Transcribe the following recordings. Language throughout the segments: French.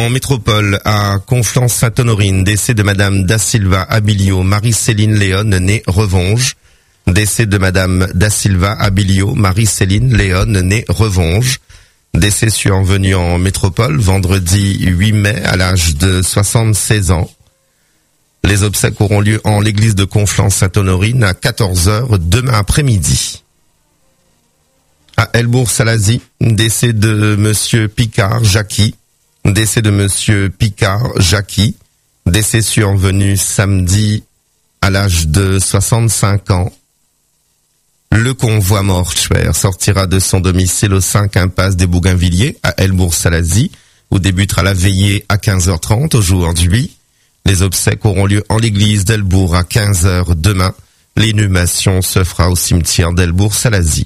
En métropole, à Conflans-Sainte-Honorine, décès de Madame Da Silva Abilio, Marie-Céline Léon, née Revonge. Décès de Madame Da Silva Abilio, Marie-Céline Léon, née Revonge. Décès survenu en métropole, vendredi 8 mai, à l'âge de 76 ans. Les obsèques auront lieu en l'église de Conflans-Sainte-Honorine à 14h demain après-midi. À Helbourg-Salazie, décès de Monsieur Picard Jackie. Décès de Monsieur Picard Jackie. Décès survenu samedi à l'âge de 65 ans. Le convoi mortuaire sortira de son domicile au 5 impasse des Bougainvilliers à Helbourg-Salazie, où débutera la veillée à 15h30 aujourd'hui. Les obsèques auront lieu en l'église d'Helbourg à 15h demain. L'inhumation se fera au cimetière d'Helbourg-Salazie.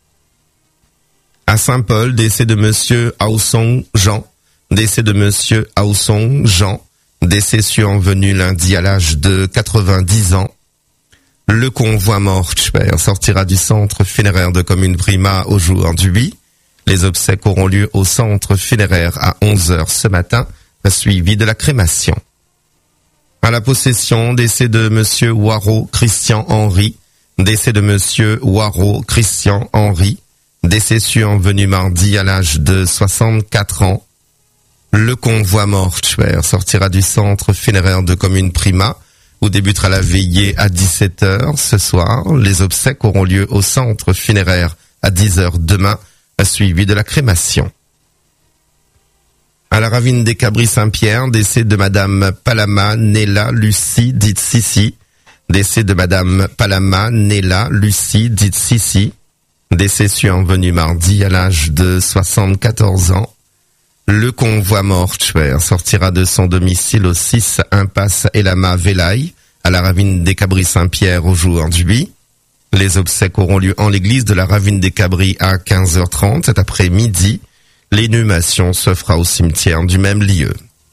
À Saint-Paul, décès de Monsieur Aosong Jean. Décès de Monsieur Aosong Jean. Décès survenu lundi à l'âge de 90 ans. Le convoi mortuaire sortira du centre funéraire de Commune Prima aujourd'hui. Les obsèques auront lieu au centre funéraire à 11h ce matin, suivi de la crémation. À la possession, décès de Monsieur Waro Christian Henry. Décès de Monsieur Waro Christian Henry. Décès survenu mardi à l'âge de 64 ans. Le convoi mortuaire sortira du centre funéraire de Commune Prima, où débutera la veillée à 17h ce soir. Les obsèques auront lieu au centre funéraire à 10h demain, suivi de la crémation. À la ravine des Cabris Saint-Pierre, décès de Madame Palama Nella Lucie dite Sissi. Décès de Madame Palama Nella Lucie dite Sissi. Décès survenu mardi à l'âge de 74 ans. Le convoi mortuaire sortira de son domicile au 6 impasse Elama Velaille, à la ravine des Cabris Saint-Pierre aujourd'hui. Les obsèques auront lieu en l'église de la ravine des Cabris à 15h30 cet après-midi. L'inhumation se fera au cimetière du même lieu.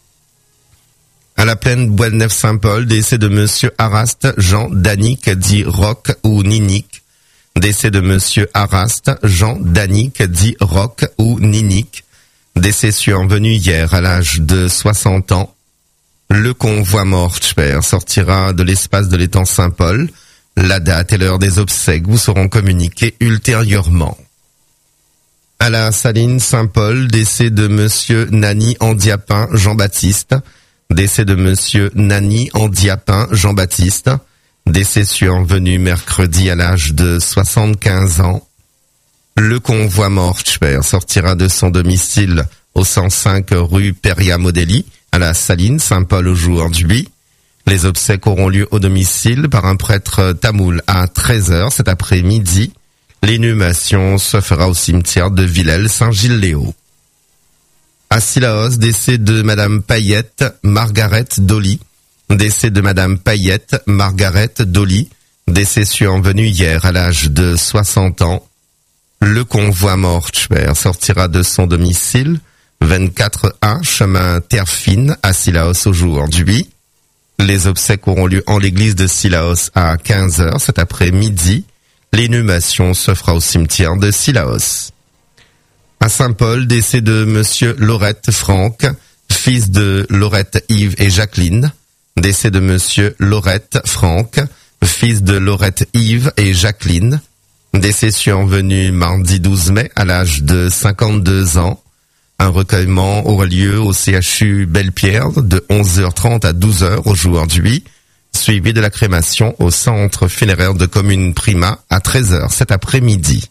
À la plaine Bois-de-Neuf-Saint-Paul, décès de Monsieur Arast Jean Danique dit Roch ou Ninique. Décès de Monsieur Arast Jean Danique dit Roch ou Ninique. Décès survenu hier à l'âge de 60 ans. Le convoi mortuaire sortira de l'espace de l'étang Saint-Paul. La date et l'heure des obsèques vous seront communiquées ultérieurement. À la Saline Saint-Paul, décès de Monsieur Nani Andiapin Jean-Baptiste. Décès de Monsieur Nani Andiapin Jean-Baptiste. Décès survenu mercredi à l'âge de 75 ans. Le convoi mortuaire sortira de son domicile au 105 rue Peria Modelli, à la Saline Saint-Paul aujourd'hui. Les obsèques auront lieu au domicile par un prêtre tamoul à 13h cet après-midi. L'inhumation se fera au cimetière de Villèle-Saint-Gilles-Léo. À Sillaos, décès de Madame Payette Margaret Dolly. Décès de Madame Payette Margaret Dolly. Décès survenu hier à l'âge de 60 ans. Le convoi mortuaire sortira de son domicile 24A chemin Terre-Fine à Sillaos aujourd'hui. Les obsèques auront lieu en l'église de Sillaos à 15h cet après-midi. L'inhumation se fera au cimetière de Sillaos. À Saint-Paul, décès de Monsieur Laurette Franck, fils de Laurette Yves et Jacqueline. Décès de Monsieur Laurette Franck, fils de Laurette Yves et Jacqueline. Décès survenu mardi 12 mai à l'âge de 52 ans. Un recueillement aura lieu au CHU Belle-Pierre de 11h30 à 12h aujourd'hui, suivi de la crémation au centre funéraire de Commune Prima à 13h cet après-midi.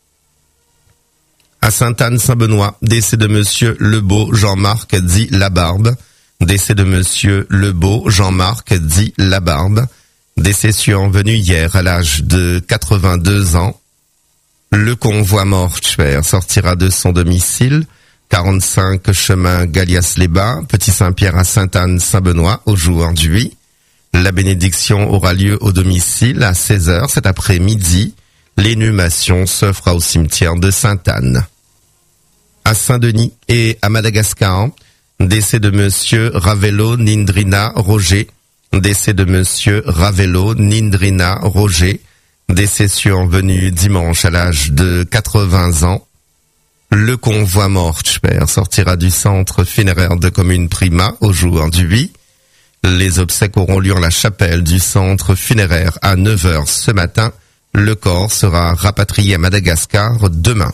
À Sainte-Anne-Saint-Benoît, décès de Monsieur Lebeau Jean-Marc dit Labarbe. Décès de Monsieur Lebeau Jean-Marc dit Labarbe. Décès survenu hier à l'âge de 82 ans. Le convoi mortuaire sortira de son domicile 45 chemin Galias-les-Bains, Petit-Saint-Pierre à Sainte-Anne-Saint-Benoît aujourd'hui. La bénédiction aura lieu au domicile à 16h cet après-midi. L'inhumation se fera au cimetière de Sainte-Anne. À Saint-Denis et à Madagascar, décès de Monsieur Ravello Nindrina Roger. Décès de Monsieur Ravello Nindrina Roger. Décès survenu dimanche à l'âge de 80 ans. Le convoi mortuaire sortira du centre funéraire de commune Prima au jour du 8. Les obsèques auront lieu en la chapelle du centre funéraire à 9h ce matin. Le corps sera rapatrié à Madagascar demain.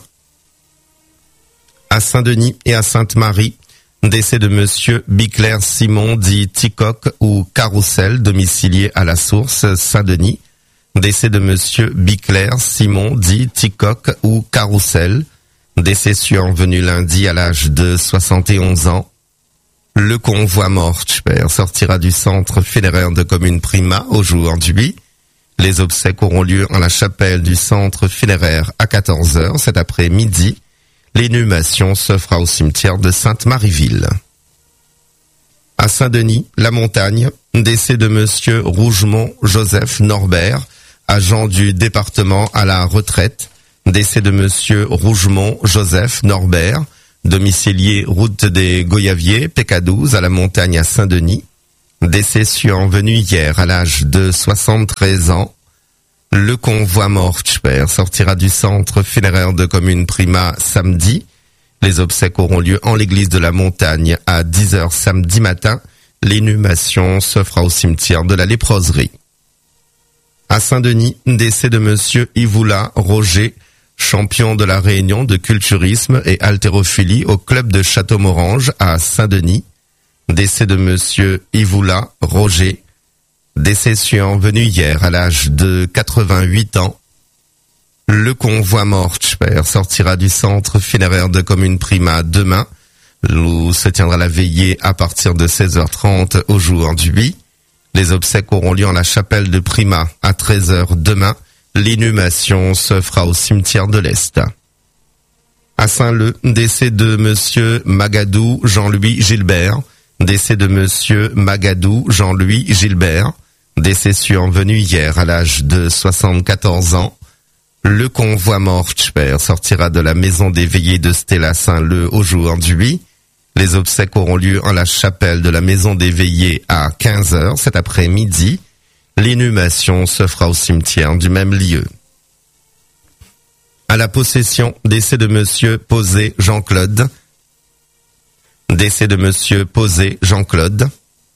À Saint-Denis et à Sainte-Marie, décès de monsieur Bicler Simon dit Ticoc ou Carrousel, domicilié à la Source, Saint-Denis. Décès de monsieur Bicler Simon dit Ticoc ou Carrousel. Décès survenu lundi à l'âge de 71 ans. Le convoi mortuaire sortira du centre funéraire de commune Prima au jour du 8. Les obsèques auront lieu en la chapelle du centre funéraire à 14h cet après-midi. L'inhumation se fera au cimetière de Sainte-Marieville. À Saint-Denis, la Montagne, décès de monsieur Rougemont Joseph Norbert, agent du département à la retraite. Décès de monsieur Rougemont Joseph Norbert, domicilié route des Goyaviers, PK12 à la Montagne à Saint-Denis. Décès survenu hier à l'âge de 73 ans. Le convoi mortuaire sortira du centre funéraire de commune Prima samedi. Les obsèques auront lieu en l'église de la Montagne à 10h samedi matin. L'inhumation se fera au cimetière de la Léproserie. À Saint-Denis, décès de monsieur Ivoula Roger, champion de la Réunion de culturisme et haltérophilie au club de Château-Morange à Saint-Denis. Décès de monsieur Ivoula Roger. Décès survenu hier à l'âge de 88 ans. Le convoi mortuaire sortira du centre funéraire de commune Prima demain, où se tiendra la veillée à partir de 16h30 au jour du 8. Les obsèques auront lieu en la chapelle de Prima à 13h demain. L'inhumation se fera au cimetière de l'Est. À Saint-Leu, décès de monsieur Magadou Jean-Louis Gilbert. Décès de monsieur Magadou Jean-Louis Gilbert. Décès survenu hier à l'âge de 74 ans. Le convoi mortuaire sortira de la maison des veillées de Stella Saint-Leu au jour du 8. Les obsèques auront lieu en la chapelle de la maison des veillées à 15h cet après-midi. L'inhumation se fera au cimetière du même lieu. À la Possession, décès de monsieur Posé Jean-Claude. Décès de monsieur Posé Jean-Claude.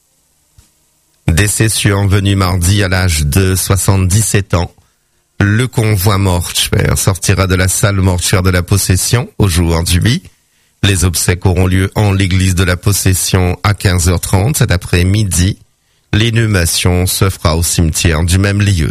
Décès survenu mardi à l'âge de 77 ans. Le convoi mortuaire sortira de la salle mortuaire de la Possession au jour du 8. Les obsèques auront lieu en l'église de la Possession à 15h30 cet après-midi. L'inhumation se fera au cimetière du même lieu.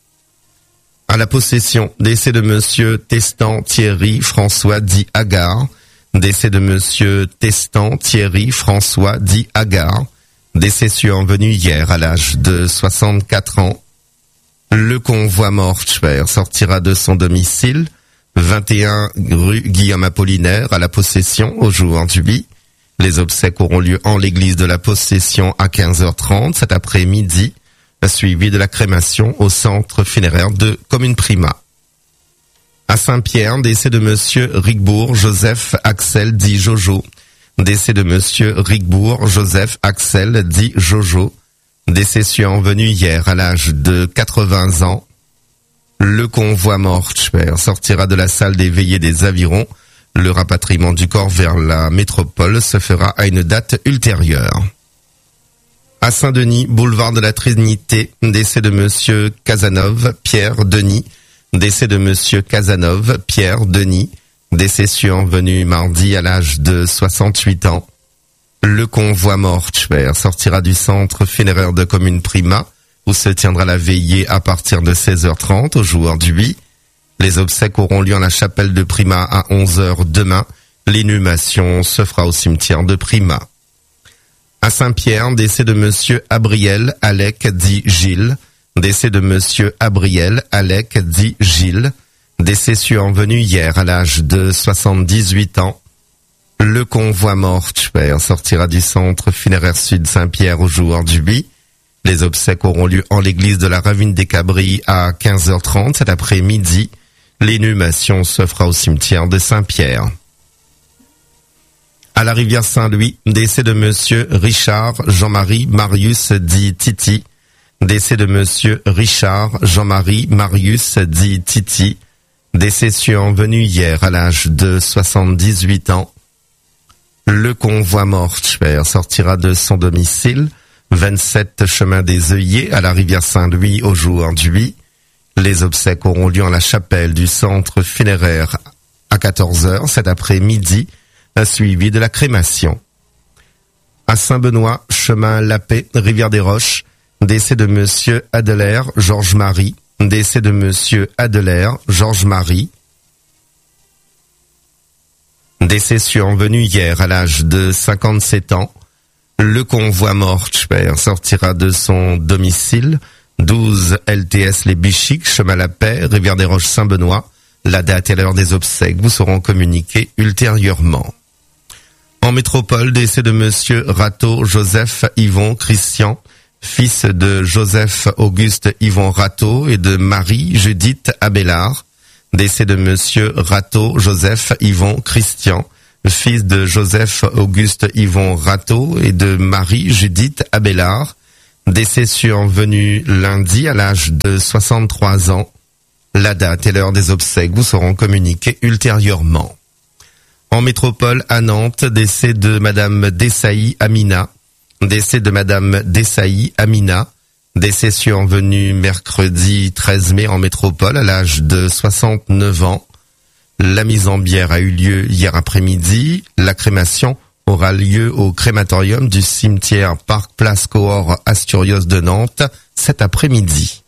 À la Possession, décès de monsieur Testan Thierry François dit Agar. Décès de monsieur Testan Thierry François dit Agar. Décès survenu hier à l'âge de 64 ans. Le convoi mortuaire sortira de son domicile, 21 rue Guillaume Apollinaire à la Possession au jour du 8. Les obsèques auront lieu en l'église de la Possession à 15h30 cet après-midi, suivi de la crémation au centre funéraire de commune Prima. À Saint-Pierre, décès de monsieur Rigbourg Joseph Axel dit Jojo. Décès de monsieur Rigbourg Joseph Axel dit Jojo. Décès survenu hier à l'âge de 80 ans. Le convoi mortuaire sortira de la salle des veillées des Avirons. Le rapatriement du corps vers la métropole se fera à une date ultérieure. À Saint-Denis, boulevard de la Trinité, décès de monsieur Casanov Pierre Denis. Décès de monsieur Casanov Pierre Denis. Décès survenu mardi à l'âge de 68 ans. Le convoi mortuaire sortira du centre funéraire de commune Prima, où se tiendra la veillée à partir de 16h30 au jour du 8. Les obsèques auront lieu en la chapelle de Prima à 11h demain. L'inhumation se fera au cimetière de Prima. À Saint-Pierre, décès de monsieur Abriel Alec dit Gilles. Décès de monsieur Abriel Alec dit Gilles. Décès survenu hier à l'âge de 78 ans. Le convoi mortuaire sortira du centre funéraire sud Saint-Pierre au jour du 8. Les obsèques auront lieu en l'église de la Ravine des Cabris à 15h30 cet après-midi. L'inhumation se fera au cimetière de Saint-Pierre. À la rivière Saint-Louis, décès de monsieur Richard Jean-Marie Marius dit Titi. Décès de monsieur Richard Jean-Marie Marius dit Titi. Décès survenu hier à l'âge de 78 ans. Le convoi mortuaire sortira de son domicile, 27 chemin des œillets à la rivière Saint-Louis aujourd'hui. Les obsèques auront lieu en la chapelle du centre funéraire à 14h cet après-midi, suivi de la crémation. À Saint-Benoît, chemin La Paix, rivière des Roches, décès de monsieur Adler, Georges-Marie. Décès de monsieur Adler, Georges-Marie. Décès survenu hier à l'âge de 57 ans. Le convoi mortuaire sortira de son domicile, 12 LTS Les Bichiques, chemin La Paix, rivière des Roches Saint-Benoît. La date et l'heure des obsèques vous seront communiquées ultérieurement. En métropole, décès de monsieur Rateau, Joseph Yvon Christian, fils de Joseph Auguste Yvon Rateau et de Marie Judith Abélard. Décès de monsieur Rateau, Joseph Yvon Christian, fils de Joseph Auguste Yvon Rateau et de Marie Judith Abélard. Décès survenu lundi à l'âge de 63 ans. La date et l'heure des obsèques vous seront communiquées ultérieurement. En métropole, à Nantes, décès de madame Dessailly Amina. Décès de madame Dessailly Amina. Décès survenu mercredi 13 mai en métropole à l'âge de 69 ans. La mise en bière a eu lieu hier après-midi. La crémation aura lieu au crématorium du cimetière Parc Place Cohors Asturios de Nantes cet après-midi.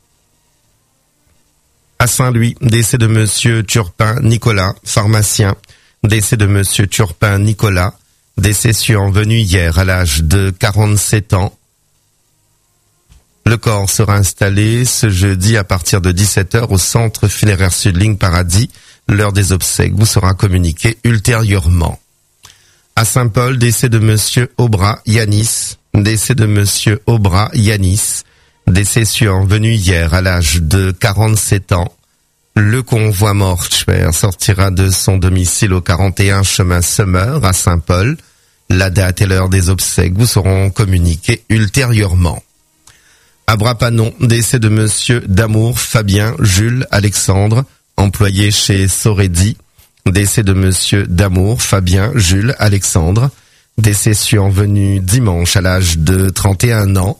À Saint-Louis, décès de monsieur Turpin Nicolas, pharmacien. Décès de monsieur Turpin Nicolas. Décès survenu hier à l'âge de 47 ans. Le corps sera installé ce jeudi à partir de 17h au centre funéraire Sud-Ligne Paradis. L'heure des obsèques vous sera communiquée ultérieurement. À Saint-Paul, décès de monsieur Aubra Yanis. Décès de monsieur Aubra Yanis. Décès survenu hier à l'âge de 47 ans. Le convoi mortuaire sortira de son domicile au 41 chemin Semeur à Saint-Paul. La date et l'heure des obsèques vous seront communiquées ultérieurement. À Brapanon, décès de monsieur Damour Fabien Jules Alexandre, employé chez Soredi. Décès de monsieur Damour Fabien Jules Alexandre. Décès survenu dimanche à l'âge de 31 ans.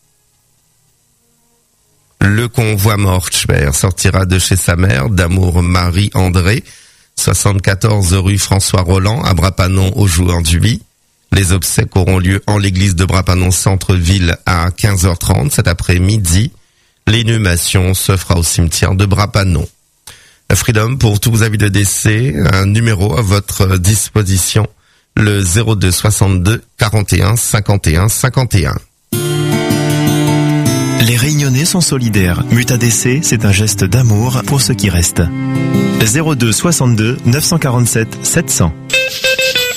Le convoi mortuaire sortira de chez sa mère, Damour Marie-André, 74 rue François Roland, à Brapanon aujourd'hui. Les obsèques auront lieu en l'église de Brapanon Centre-Ville à 15h30 cet après-midi. L'inhumation se fera au cimetière de Brapanon. Freedom, pour tous vos avis de décès, un numéro à votre disposition, le 02 62 41 51 51. Les Réunionnais sont solidaires. Muta-décès, c'est un geste d'amour pour ceux qui restent. 02 62 947 700.